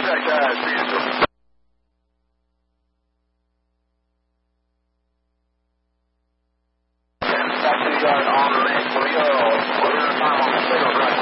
Contact guys, Petersville. Back to the yard on the lane, Leo. We're time on the signal right